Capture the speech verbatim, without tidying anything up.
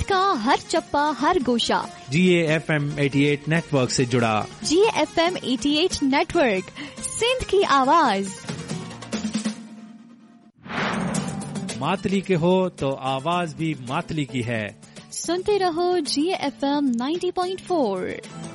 का हर चप्पा हर गोशा जी A F M अठासी नेटवर्क से जुड़ा। जी ए एफ एम अठासी नेटवर्क, सिंध की आवाज। मातली के हो तो आवाज भी मातली की है। सुनते रहो जी ए एफ एम नब्बे पॉइंट चार।